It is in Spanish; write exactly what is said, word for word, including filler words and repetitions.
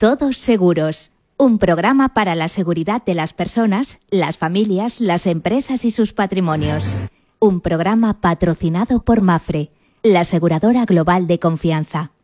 Todos Seguros, un programa para la seguridad de las personas, las familias, las empresas y sus patrimonios. Un programa patrocinado por Mapfre, la aseguradora global de confianza.